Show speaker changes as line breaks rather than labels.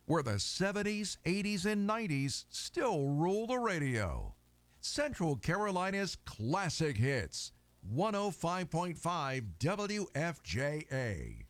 where the 70s, 80s, and 90s still rule the radio. Central Carolina's classic hits, 105.5 WFJA.